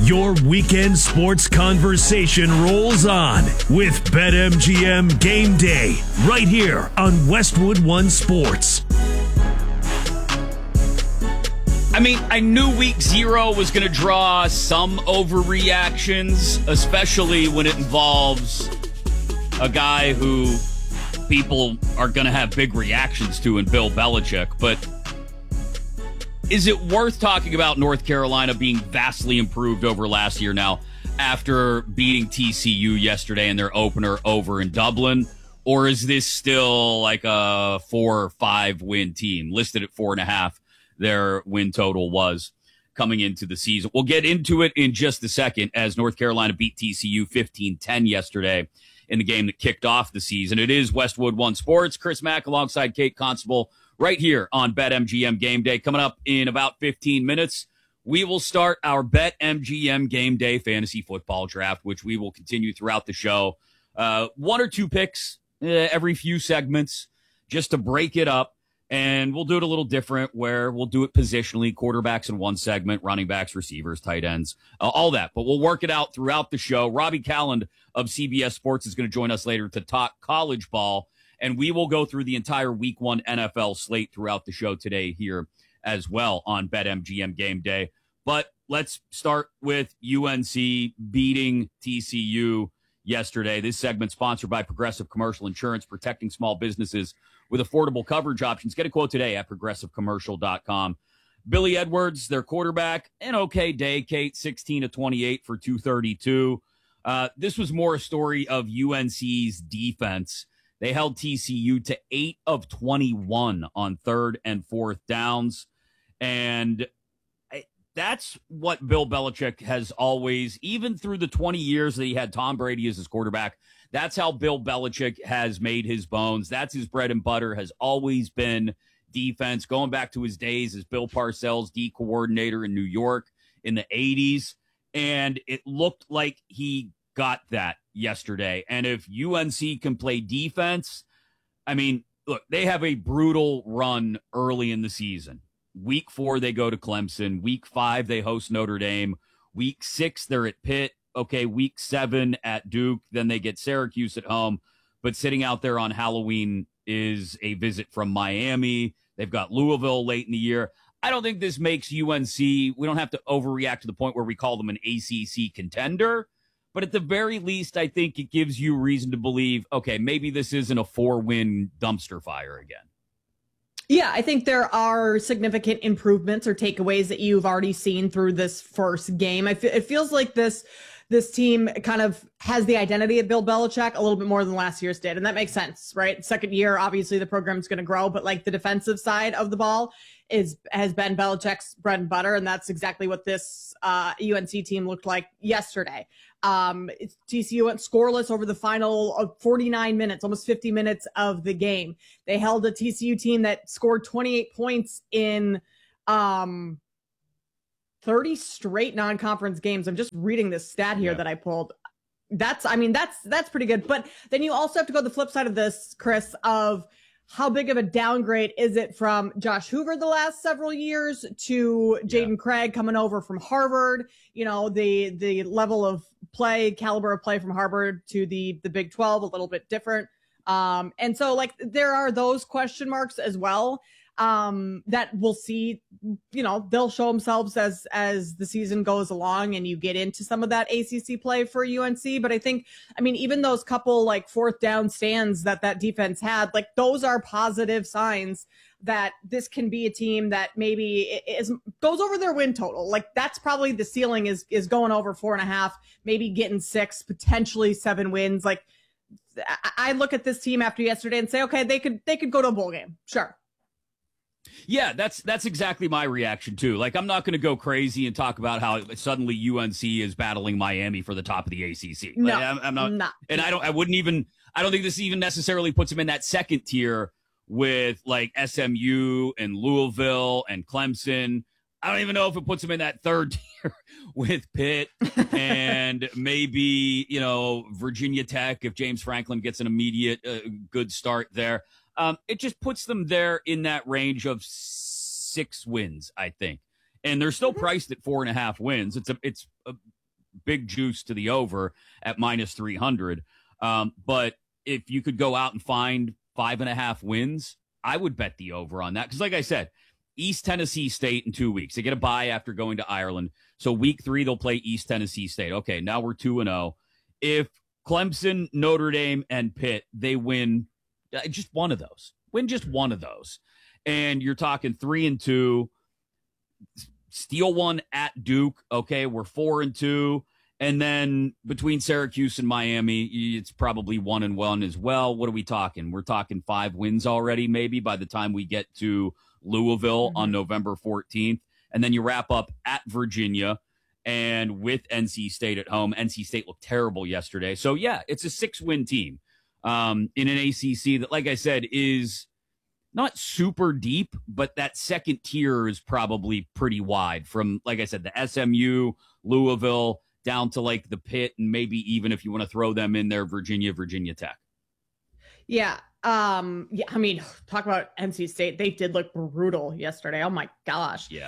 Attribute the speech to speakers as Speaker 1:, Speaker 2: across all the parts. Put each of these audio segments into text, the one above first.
Speaker 1: Your weekend sports conversation rolls on with BetMGM Game Day right here on Westwood One Sports.
Speaker 2: I mean, I knew week 0 was going to draw some overreactions, especially when it involves a guy who people are going to have big reactions to in Bill Belichick. But is it worth talking about North Carolina being vastly improved over last year now after beating TCU yesterday in their opener over in Dublin? Or is this still like a 4 or 5 win team listed at 4.5? Their win total was coming into the season. We'll get into it in just a second as North Carolina beat TCU 15-10 yesterday in the game that kicked off the season. It is Westwood One Sports. Chris Mack alongside Kate Constable right here on BetMGM Game Day. Coming up in about 15 minutes, we will start our BetMGM Game Day fantasy football draft, which we will continue throughout the show. 1 or 2 picks every few segments just to break it up. And we'll do it a little different where we'll do it positionally, quarterbacks in one segment, running backs, receivers, tight ends, all that. But we'll work it out throughout the show. Robbie Calland of CBS Sports is going to join us later to talk college ball. And we will go through the entire week 1 NFL slate throughout the show today here as well on BetMGM Game Day. But let's start with UNC beating TCU yesterday. This segment sponsored by Progressive Commercial Insurance, protecting small businesses with affordable coverage options. Get a quote today at progressivecommercial.com. Billy Edwards, their quarterback, an okay day, Kate, 16 of 28 for 232. This was more a story of UNC's defense. They held TCU to 8 of 21 on 3rd and 4th downs. And that's what Bill Belichick has always, even through the 20 years that he had Tom Brady as his quarterback, that's how Bill Belichick has made his bones. That's his bread and butter, has always been defense, going back to his days as Bill Parcells, D coordinator in New York in the 80s. And it looked like he got that yesterday. And if UNC can play defense, I mean, look, they have a brutal run early in the season. Week 4, they go to Clemson. Week 5, they host Notre Dame. Week 6, they're at Pitt. Okay, week 7 at Duke. Then they get Syracuse at home. But sitting out there on Halloween is a visit from Miami. They've got Louisville late in the year. I don't think this makes UNC, we don't have to overreact to the point where we call them an ACC contender. But at the very least, I think it gives you reason to believe, okay, maybe this isn't a 4-win dumpster fire again.
Speaker 3: Yeah, I think there are significant improvements or takeaways that you've already seen through this first game. It feels like this team kind of has the identity of Bill Belichick a little bit more than last year's did. And that makes sense, right? Second year, obviously the program's going to grow, but like the defensive side of the ball has been Belichick's bread and butter. And that's exactly what this UNC team looked like yesterday. TCU went scoreless over the final 49 minutes, almost 50 minutes of the game. They held a TCU team that scored 28 points in 30 straight non-conference games. I'm just reading this stat here that I pulled. That's pretty good. But then you also have to go the flip side of this, Chris, of how big of a downgrade is it from Josh Hoover the last several years to Jaden Craig coming over from Harvard? You know, the level of play, caliber of play from Harvard to the Big 12, a little bit different. And so like there are those question marks as well. That we'll see, you know, they'll show themselves as the season goes along and you get into some of that ACC play for UNC. But I think, I mean, even those couple like 4th down stands that defense had, like those are positive signs that this can be a team that maybe goes over their win total. Like that's probably the ceiling is going over 4.5, maybe getting 6, potentially 7 wins. Like I look at this team after yesterday and say, okay, they could go to a bowl game. Sure.
Speaker 2: Yeah, that's exactly my reaction too. Like, I'm not going to go crazy and talk about how suddenly UNC is battling Miami for the top of the ACC.
Speaker 3: No,
Speaker 2: like, I'm not. And I don't think this even necessarily puts them in that second tier with like SMU and Louisville and Clemson. I don't even know if it puts them in that third tier with Pitt and maybe, you know, Virginia Tech if James Franklin gets an immediate good start there. It just puts them there in that range of 6 wins, I think. And they're still priced at 4.5 wins. It's big juice to the over at minus 300. But if you could go out and find 5.5 wins, I would bet the over on that. Because like I said, East Tennessee State in 2 weeks. They get a bye after going to Ireland. So week 3, they'll play East Tennessee State. Okay, now we're 2-0. If Clemson, Notre Dame, and Pitt, they win just one of those. Win just one of those. And you're talking 3-2. Steal one at Duke. Okay, we're 4-2. And then between Syracuse and Miami, it's probably 1-1 as well. What are we talking? We're talking 5 wins already, maybe, by the time we get to Louisville on November 14th. And then you wrap up at Virginia and with NC State at home. NC State looked terrible yesterday. So, yeah, it's a 6-win team in an ACC that, like I said, is not super deep, but that second tier is probably pretty wide from, like I said, the SMU, Louisville, down to like the Pitt, and maybe even if you want to throw them in there, Virginia Tech.
Speaker 3: Yeah. I mean, talk about NC State. They did look brutal yesterday. Oh my gosh.
Speaker 2: Yeah.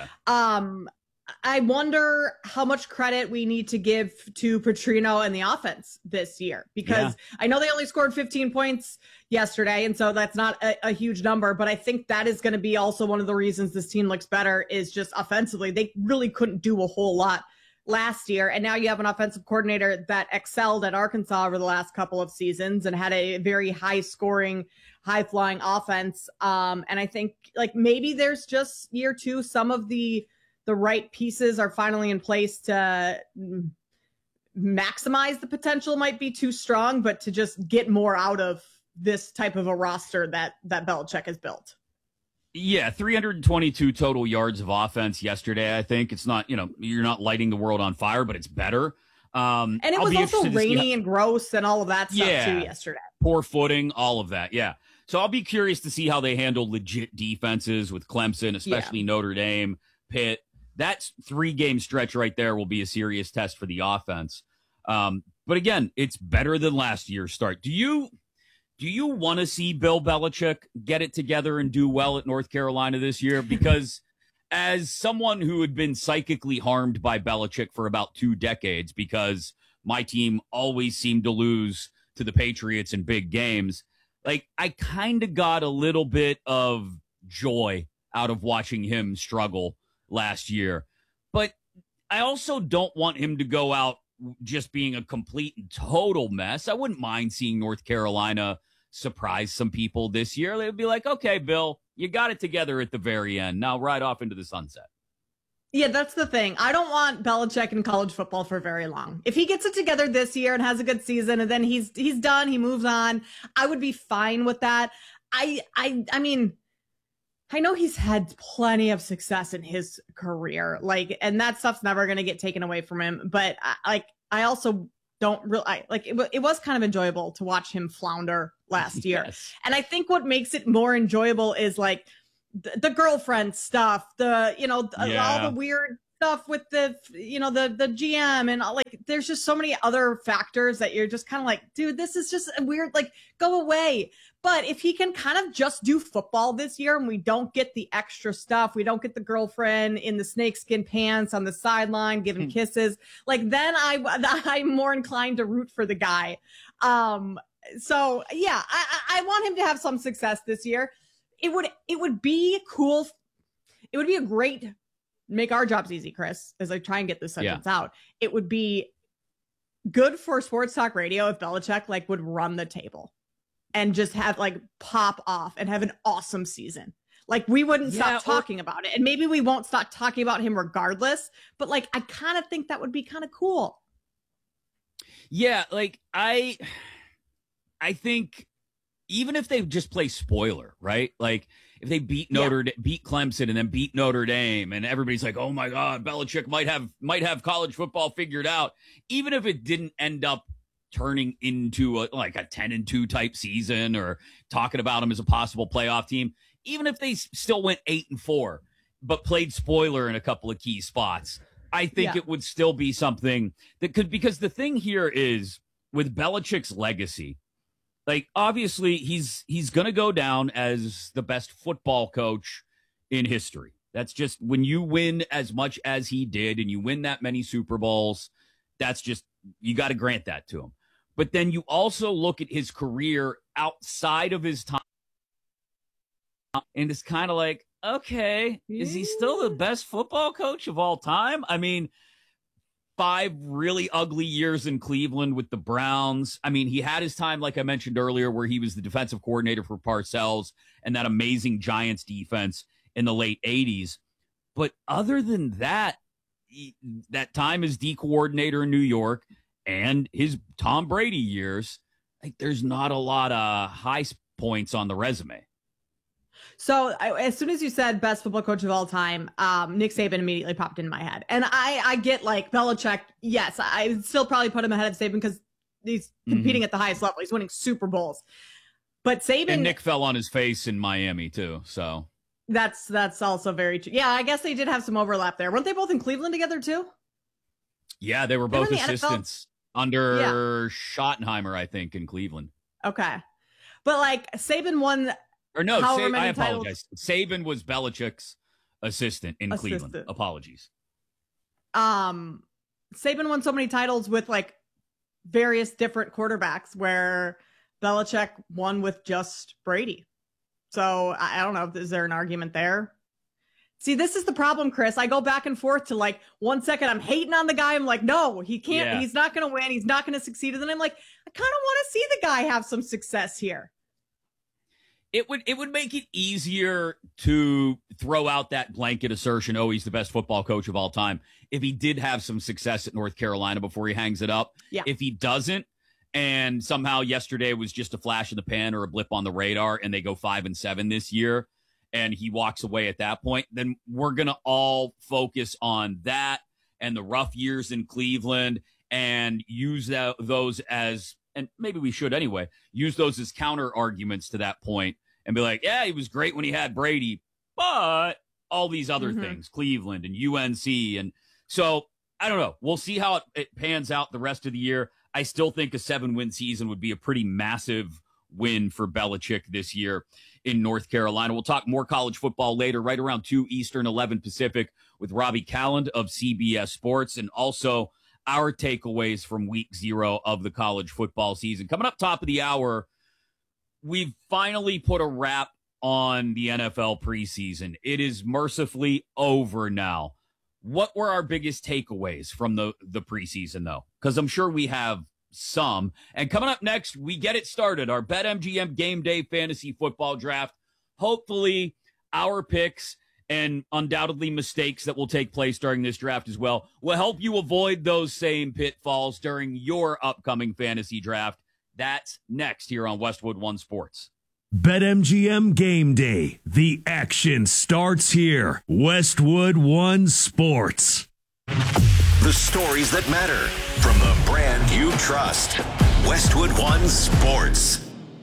Speaker 3: I wonder how much credit we need to give to Petrino and the offense this year, because I know they only scored 15 points yesterday. And so that's not a huge number, but I think that is going to be also one of the reasons this team looks better is just offensively. They really couldn't do a whole lot last year. And now you have an offensive coordinator that excelled at Arkansas over the last couple of seasons and had a very high scoring, high flying offense. And I think like maybe there's just year 2, some of the right pieces are finally in place to maximize the potential might be too strong, but to just get more out of this type of a roster that Belichick has built.
Speaker 2: Yeah, 322 total yards of offense yesterday. I think it's not, you're not lighting the world on fire, but it's better.
Speaker 3: And it was also rainy and gross and all of that stuff too yesterday.
Speaker 2: Poor footing, all of that. Yeah. So I'll be curious to see how they handle legit defenses with Clemson, especially Notre Dame, Pitt. That 3-game stretch right there will be a serious test for the offense. But again, it's better than last year's start. Do you want to see Bill Belichick get it together and do well at North Carolina this year? Because as someone who had been psychically harmed by Belichick for about 2 decades, because my team always seemed to lose to the Patriots in big games, like I kind of got a little bit of joy out of watching him struggle last year. But I also don't want him to go out just being a complete and total mess. I wouldn't mind seeing North Carolina surprise some people this year. They'd be like, okay, Bill, you got it together at the very end. Now ride off into the sunset.
Speaker 3: Yeah, that's the thing. I don't want Belichick in college football for very long. If he gets it together this year and has a good season and then he's done, he moves on, I would be fine with that. I mean, I know he's had plenty of success in his career, and that stuff's never going to get taken away from him. But I also don't really it was kind of enjoyable to watch him flounder last year.
Speaker 2: Yes.
Speaker 3: And I think what makes it more enjoyable is like the girlfriend stuff, all the weird stuff with the GM and there's just so many other factors that you're just kind of like, dude, this is just weird. Go away. But if he can kind of just do football this year and we don't get the extra stuff, we don't get the girlfriend in the snakeskin pants on the sideline giving kisses, then I'm more inclined to root for the guy. So yeah, I want him to have some success this year. It would be cool. It would be a great, make our jobs easy, Chris, as I try and get this sentence out. It would be good for sports talk radio if Belichick would run the table and just have pop off and have an awesome season. We wouldn't stop talking about it, and maybe we won't stop talking about him regardless, but I kind of think that would be kind of cool.
Speaker 2: Yeah. I think even if they just play spoiler, right? If they beat beat Clemson and then beat Notre Dame and everybody's like, oh my God, Belichick might have college football figured out. Even if it didn't end up turning into a 10-2 type season or talking about him as a possible playoff team, even if they still went 8-4, but played spoiler in a couple of key spots, I think it would still be something that could, because the thing here is with Belichick's legacy, obviously he's going to go down as the best football coach in history. That's just when you win as much as he did and you win that many Super Bowls, That's just, you got to grant that to him. But then you also look at his career outside of his time, and it's kind of like, okay, is he still the best football coach of all time? I mean, 5 really ugly years in Cleveland with the Browns. I mean, he had his time, like I mentioned earlier, where he was the defensive coordinator for Parcells and that amazing Giants defense in the late 80s. But other than that, that time as D coordinator in New York and his Tom Brady years, like, there's not a lot of high points on the resume.
Speaker 3: So as soon as you said best football coach of all time, Nick Saban immediately popped in my head. And I get like Belichick. Yes, I would still probably put him ahead of Saban because he's competing at the highest level. He's winning Super Bowls. But Saban,
Speaker 2: and Nick fell on his face in Miami too. So
Speaker 3: that's also very true. Yeah, I guess they did have some overlap there. Weren't they both in Cleveland together too?
Speaker 2: Yeah, they were both assistants under Schottenheimer, I think, in Cleveland.
Speaker 3: Okay. But like Saban won.
Speaker 2: Or no, I apologize. Saban was Belichick's assistant in Cleveland. Apologies.
Speaker 3: Saban won so many titles with like various different quarterbacks where Belichick won with just Brady. So I don't know. Is there an argument there? See, this is the problem, Chris. I go back and forth to like 1 second I'm hating on the guy. I'm like, no, he can't. Yeah. He's not going to win. He's not going to succeed. And then I'm like, I kind of want to see the guy have some success here.
Speaker 2: It would make it easier to throw out that blanket assertion, oh, he's the best football coach of all time, if he did have some success at North Carolina before he hangs it up.
Speaker 3: Yeah.
Speaker 2: If he doesn't, and somehow yesterday was just a flash in the pan or a blip on the radar, and they go 5-7 this year, and he walks away at that point, then we're going to all focus on that and the rough years in Cleveland and use those as, and maybe we should anyway, use those as counter arguments to that point and be like, yeah, he was great when he had Brady, but all these other things, Cleveland and UNC. And so I don't know. We'll see how it pans out the rest of the year. I still think a 7-win season would be a pretty massive win for Belichick this year in North Carolina. We'll talk more college football later, right around 2 Eastern, 11 Pacific, with Robbie Calland of CBS Sports, and also our takeaways from week 0 of the college football season. Coming up top of the hour, we've finally put a wrap on the NFL preseason. It is mercifully over now. What were our biggest takeaways from the preseason, though? Because I'm sure we have some. And coming up next, we get it started, our BetMGM Game Day Fantasy Football Draft. Hopefully, our picks and undoubtedly mistakes that will take place during this draft as well will help you avoid those same pitfalls during your upcoming fantasy draft. That's next here on Westwood One Sports.
Speaker 1: BetMGM Game Day. The action starts here. Westwood One Sports.
Speaker 4: The stories that matter from the brand you trust. Westwood One Sports.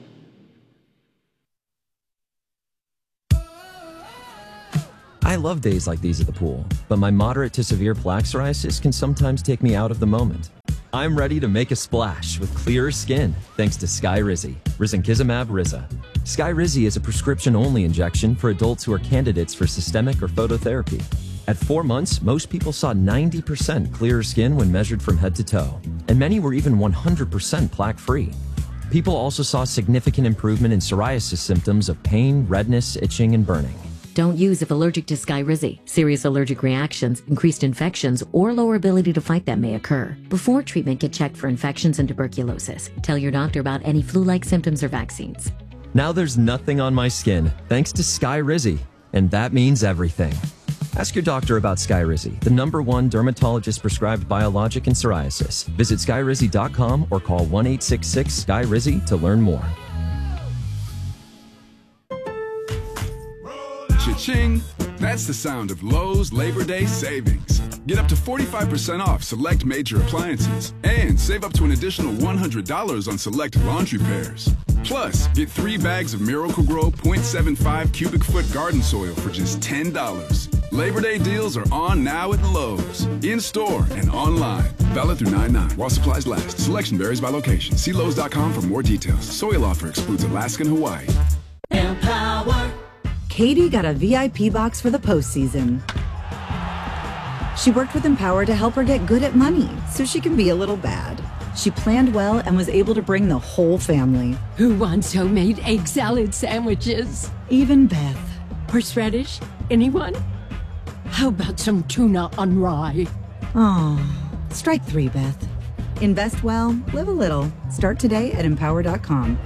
Speaker 5: I love days like these at the pool, but my moderate to severe plaque psoriasis can sometimes take me out of the moment. I'm ready to make a splash with clearer skin thanks to Skyrizi, risankizumab Riza. Skyrizi is a prescription-only injection for adults who are candidates for systemic or phototherapy. At 4 months, most people saw 90% clearer skin when measured from head to toe, and many were even 100% plaque-free. People also saw significant improvement in psoriasis symptoms of pain, redness, itching, and burning.
Speaker 6: Don't use if allergic to Skyrizi. Serious allergic reactions, increased infections, or lower ability to fight them may occur. Before treatment, get checked for infections and tuberculosis. Tell your doctor about any flu-like symptoms or vaccines.
Speaker 5: Now there's nothing on my skin thanks to Skyrizi, and that means everything. Ask your doctor about Skyrizi, the #1 dermatologist-prescribed biologic in psoriasis. Visit Skyrizi.com or call 1-866-SKYRIZI to learn more.
Speaker 7: Cha-ching! That's the sound of Lowe's Labor Day savings. Get up to 45% off select major appliances and save up to an additional $100 on select laundry pairs. Plus, get 3 bags of Miracle-Gro 0.75 cubic foot garden soil for just $10. Labor Day deals are on now at Lowe's. In-store and online. Valid through 9/9 while supplies last. Selection varies by location. See Lowe's.com for more details. Soil offer excludes Alaska and Hawaii.
Speaker 8: Empower. Katie got a VIP box for the postseason. She worked with Empower to help her get good at money so she can be a little bad. She planned well and was able to bring the whole family.
Speaker 9: Who wants homemade egg salad sandwiches?
Speaker 8: Even Beth.
Speaker 9: Horseradish? Anyone? How about some tuna on rye?
Speaker 8: Oh, strike 3, Beth. Invest well, live a little. Start today at Empower.com.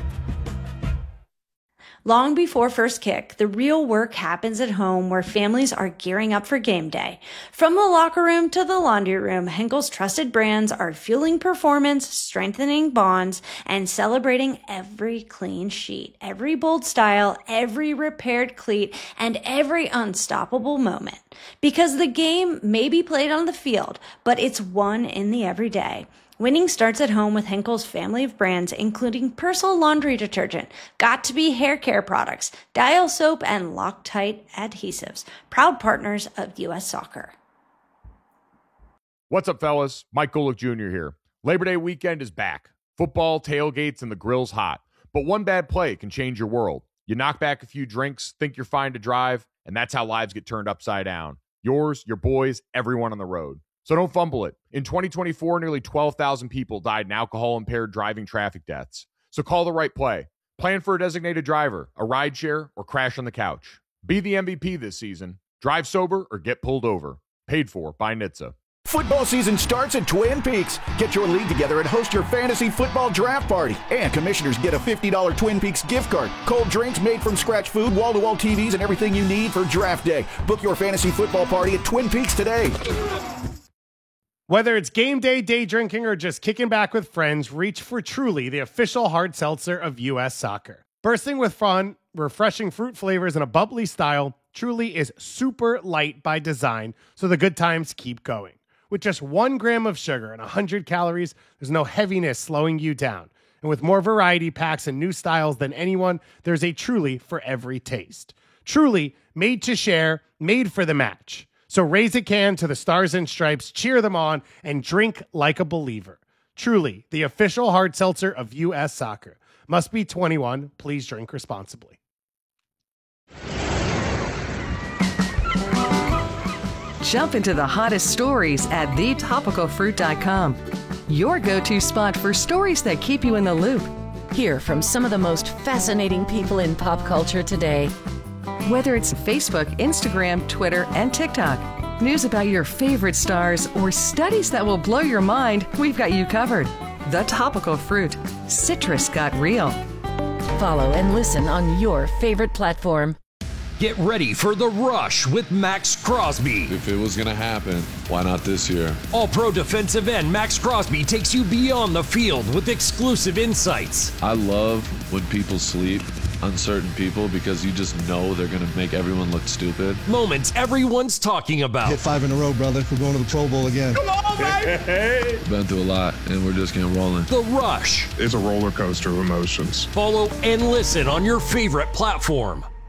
Speaker 10: Long before first kick, the real work happens at home where families are gearing up for game day. From the locker room to the laundry room, Henkel's trusted brands are fueling performance, strengthening bonds, and celebrating every clean sheet, every bold style, every repaired cleat, and every unstoppable moment. Because the game may be played on the field, but it's won in the everyday. Winning starts at home with Henkel's family of brands, including Persil laundry detergent, Got2b hair care products, Dial soap, and Loctite adhesives, proud partners of U.S. Soccer.
Speaker 11: What's up, fellas? Mike Golick Jr. here. Labor Day weekend is back. Football, tailgates, and the grill's hot. But one bad play can change your world. You knock back a few drinks, think you're fine to drive, and that's how lives get turned upside down. Yours, your boys, everyone on the road. So don't fumble it. In 2024, nearly 12,000 people died in alcohol-impaired driving traffic deaths. So call the right play. Plan for a designated driver, a rideshare, or crash on the couch. Be the MVP this season. Drive sober or get pulled over. Paid for by NHTSA.
Speaker 12: Football season starts at Twin Peaks. Get your league together and host your fantasy football draft party. And commissioners get a $50 Twin Peaks gift card. Cold drinks, made from scratch food, wall-to-wall TVs, and everything you need for draft day. Book your fantasy football party at Twin Peaks today.
Speaker 13: Whether it's game day, day drinking, or just kicking back with friends, reach for Truly, the official hard seltzer of U.S. Soccer. Bursting with fun, refreshing fruit flavors, and a bubbly style, Truly is super light by design, so the good times keep going. With just 1 gram of sugar and 100 calories, there's no heaviness slowing you down. And with more variety packs and new styles than anyone, there's a Truly for every taste. Truly, made to share, made for the match. So raise a can to the Stars and Stripes, cheer them on, and drink like a believer. Truly, the official hard seltzer of U.S. Soccer. Must be 21. Please drink responsibly.
Speaker 14: Jump into the hottest stories at thetopicalfruit.com. Your go-to spot for stories that keep you in the loop.
Speaker 15: Hear from some of the most fascinating people in pop culture today.
Speaker 14: Whether it's Facebook, Instagram, Twitter, and TikTok, news about your favorite stars, or studies that will blow your mind, we've got you covered. The Topical Fruit. Citrus got real.
Speaker 15: Follow and listen on your favorite platform.
Speaker 1: Get ready for The Rush with Max Crosby.
Speaker 16: If it was going to happen, why not this year?
Speaker 1: All-pro defensive end Max Crosby takes you beyond the field with exclusive insights.
Speaker 16: I love when people sleep on certain people because you just know they're going to make everyone look stupid.
Speaker 1: Moments everyone's talking about.
Speaker 17: Hit 5 in a row, brother. We're going to the Pro Bowl again.
Speaker 1: Come on, baby!
Speaker 16: Been through a lot, and we're just getting rolling.
Speaker 1: The Rush.
Speaker 18: It's a roller coaster of emotions.
Speaker 1: Follow and listen on your favorite platform.